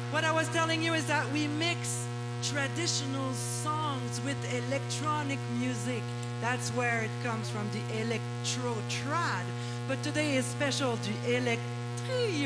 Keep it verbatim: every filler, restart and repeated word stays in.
What I was telling you is that we mix traditional songs with electronic music. That's where it comes from, the electro trad. But today is special, the electrio.